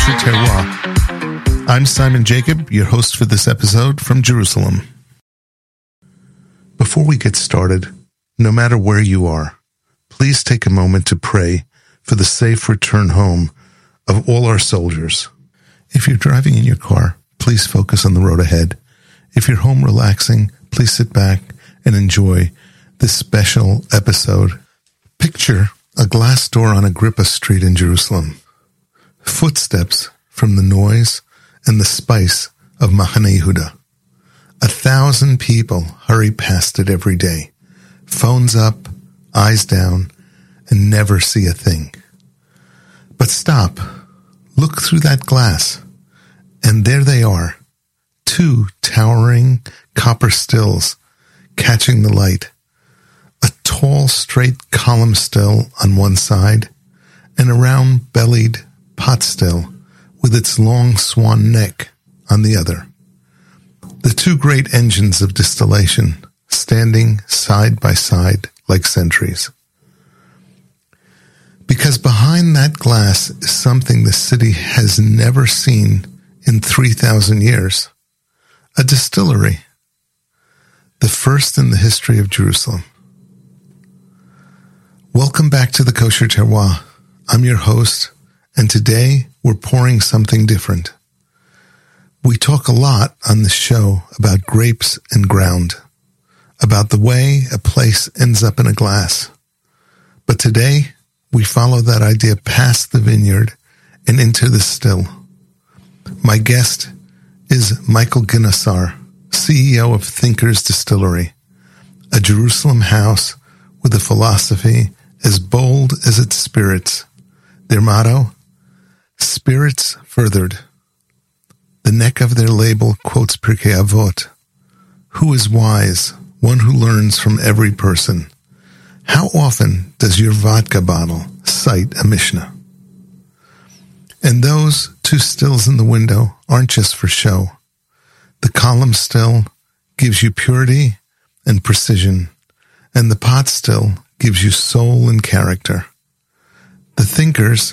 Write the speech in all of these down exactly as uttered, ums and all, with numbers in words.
Kosher Terroir. I'm Simon Jacob, your host for this episode from Jerusalem. Before we get started, no matter where you are, please take a moment to pray for the safe return home of all our soldiers. If you're driving in your car, please focus on the road ahead. If you're home relaxing, please sit back and enjoy this special episode. Picture a glass door on Agrippa Street in Jerusalem. Footsteps from the noise and the spice of Machane Yehuda. A thousand people hurry past it every day, phones up, eyes down, and never see a thing. But stop, look through that glass, and there they are, two towering copper stills catching the light. A tall, straight column still on one side, and a round-bellied pot still with its long swan neck on the other. The two great engines of distillation standing side by side like sentries. Because behind that glass is something the city has never seen in three thousand years. A distillery. The first in the history of Jerusalem. Welcome back to the Kosher Terroir. I'm your host, and today we're pouring something different. We talk a lot on this show about grapes and ground, about the way a place ends up in a glass. But today, we follow that idea past the vineyard and into the still. My guest is Michael Ginosar, C E O of Thinkers Distillery, a Jerusalem house with a philosophy as bold as its spirits. Their motto, Spirits Furthered. The neck of their label quotes Pirkei Avot. Who is wise? One who learns from every person. How often does your vodka bottle cite a Mishnah? And those two stills in the window aren't just for show. The column still gives you purity and precision, and the pot still gives you soul and character. The thinkers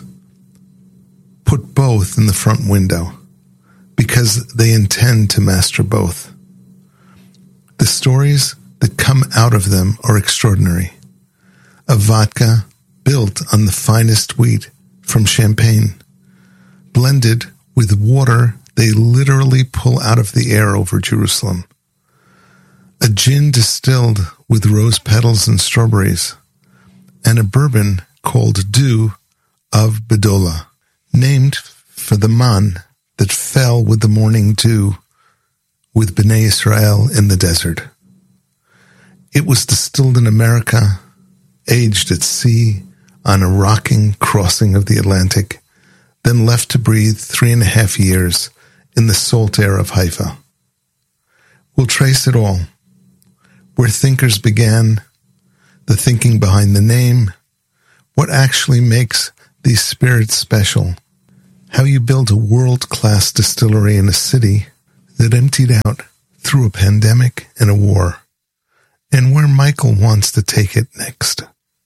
put both in the front window because they intend to master both. The stories that come out of them are extraordinary. A vodka built on the finest wheat from Champagne, blended with water they literally pull out of the air over Jerusalem. A gin distilled with rose petals and strawberries, and a bourbon called Dew of Bedola, named for the man that fell with the morning dew with Bnei Israel in the desert. It was distilled in America, aged at sea on a rocking crossing of the Atlantic, then left to breathe three and a half years in the salt air of Haifa. We'll trace it all. Where thinkers began, the thinking behind the name, what actually makes these spirits special, how you build a world-class distillery in a city that emptied out through a pandemic and a war, and where Michael wants to take it next.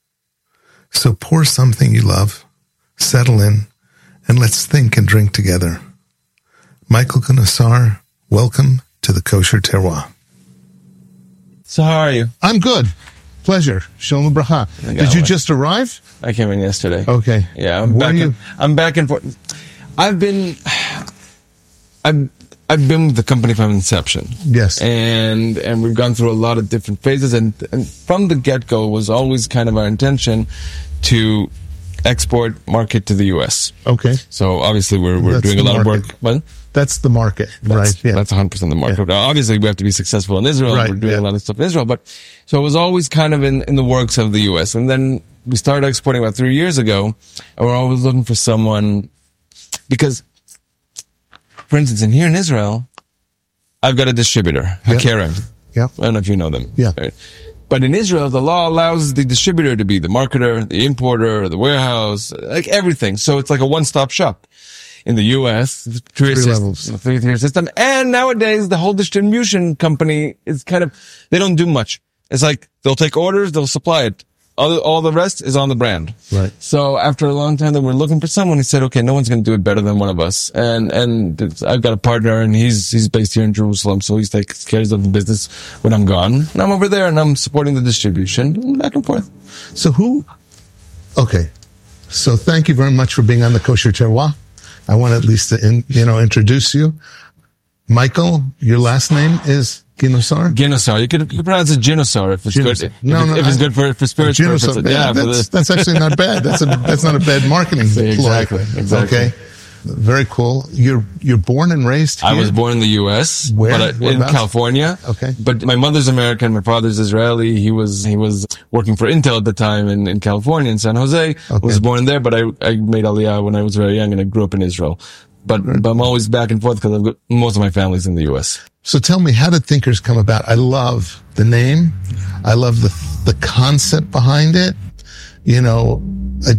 So pour something you love, settle in, and let's think and drink together. Michael Ginosar, welcome to the Kosher Terroir. So how are you? I'm good. Pleasure. Shalom Bracha. Did you just arrive? I came in yesterday. Okay. Yeah, I'm Where back. are you? In, I'm back and forth. I've been, I've, I've been with the company from inception. Yes. And and we've gone through a lot of different phases, and, and from the get-go was always kind of our intention to export market to the U S. Okay. So obviously we're we're That's doing a the lot market. of work. What? That's the market, That's, right? Yeah. That's one hundred percent the market. Yeah. Now, obviously, we have to be successful in Israel. Right, We're doing yeah. a lot of stuff in Israel. But so it was always kind of in, in the works of the U S. And then we started exporting about three years ago. And we're always looking for someone because, for instance, in here in Israel, I've got a distributor, Yeah. Hakerem. Yeah. I don't know if you know them. Yeah. Right? But in Israel, the law allows the distributor to be the marketer, the importer, the warehouse, like everything. So it's like a one-stop shop. In the U S, three, Three system, levels. three-tier system. And nowadays, the whole distribution company is kind of, they don't do much. It's like, they'll take orders, they'll supply it. all, all the rest is on the brand. Right. So after a long time that we're looking for someone, he said, okay, no one's going to do it better than one of us. And, and I've got a partner and he's, he's based here in Jerusalem. So he's takes care of the business when I'm gone. And I'm over there and I'm supporting the distribution back and forth. So who, okay. So thank you very much for being on the Kosher Terroir. I want at least to, in, you know, introduce you. Michael, your last name is Ginosar? Ginosar. You could, you could pronounce it Ginosar if it's Ginosar. good. No, if, no, if it's I, good for, for spirits Ginosar, purposes. yeah, Yeah, that's, the, that's actually not bad. That's a, that's not a bad marketing ploy. Exactly, exactly. Okay. Very cool. You're, you're born and raised here? I was born in the U S Where? But I, in California. Okay. But my mother's American, my father's Israeli. He was, he was working for Intel at the time in, in California, in San Jose. Okay. Was born there, but I, I made Aliyah when I was very young and I grew up in Israel. But, right. but I'm always back and forth because I've got most of my family's in the U S. So tell me, how did Thinkers come about? I love the name. I love the, the concept behind it. You know, I,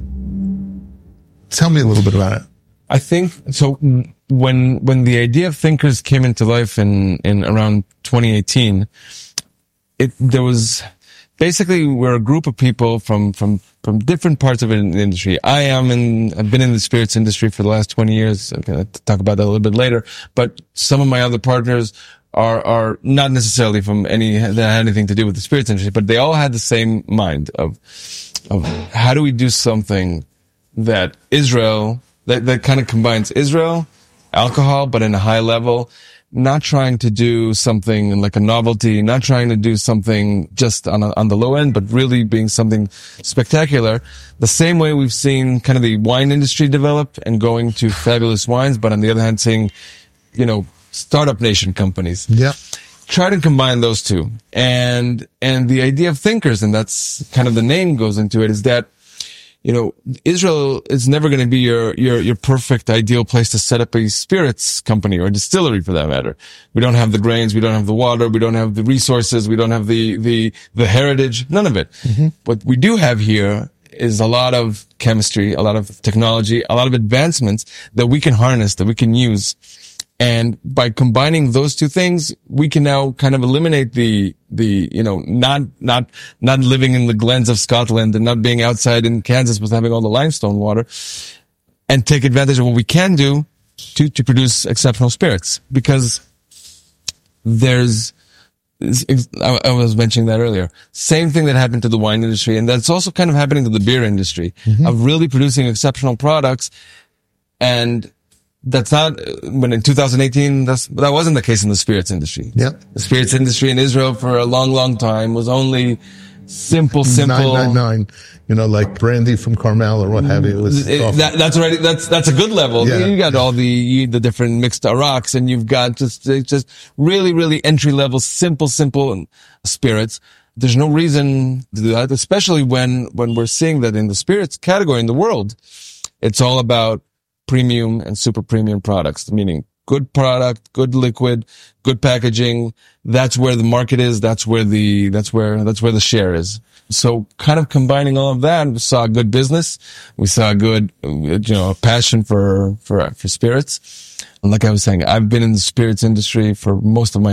tell me a little bit about it. I think so. When when the idea of Thinkers came into life in in around twenty eighteen, it there was basically we're a group of people from from from different parts of the industry. I am in I've been in the spirits industry for the last twenty years. I'm going to talk about that a little bit later. But some of my other partners are are not necessarily from any that had anything to do with the spirits industry, but they all had the same mind of of how do we do something that Israel. That, that kind of combines Israel, alcohol, but in a high level, not trying to do something like a novelty, not trying to do something just on a, on the low end, but really being something spectacular. The same way we've seen kind of the wine industry develop and going to fabulous wines, but on the other hand, seeing, you know, startup nation companies. Yeah. Try to combine those two. And, and the idea of Thinkers, and that's kind of the name goes into it, is that you know, Israel is never going to be your, your, your perfect ideal place to set up a spirits company or a distillery for that matter. We don't have the grains. We don't have the water. We don't have the resources. We don't have the, the, the heritage. None of it. Mm-hmm. What we do have here is a lot of chemistry, a lot of technology, a lot of advancements that we can harness, that we can use. And by combining those two things, we can now kind of eliminate the, the, you know, not, not, not living in the glens of Scotland and not being outside in Kansas with having all the limestone water and take advantage of what we can do to, to produce exceptional spirits. Because there's, I was mentioning that earlier. Same thing that happened to the wine industry. And that's also kind of happening to the beer industry mm-hmm. of really producing exceptional products. And that's not, when in two thousand eighteen, that's, that wasn't the case in the spirits industry. Yep. The spirits industry in Israel for a long, long time was only simple, simple. nine nine nine, you know, like brandy from Carmel or what have you. It was it, that, that's already, that's, that's a good level. Yeah. You got all the, the different mixed araks and you've got just, just really, really entry level, simple, simple spirits. There's no reason to do that, especially when, when we're seeing that in the spirits category in the world, it's all about premium and super premium products, meaning good product, good liquid, good packaging. That's where the market is. That's where the, that's where, that's where the share is. So kind of combining all of that, we saw a good business. We saw a good, you know, a passion for, for, for spirits. And like I was saying, I've been in the spirits industry for most of my